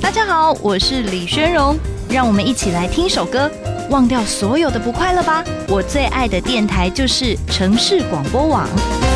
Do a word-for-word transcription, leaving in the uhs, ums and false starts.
大家好，我是李宣荣，让我们一起来听首歌，忘掉所有的不快乐吧。我最爱的电台就是城市广播网。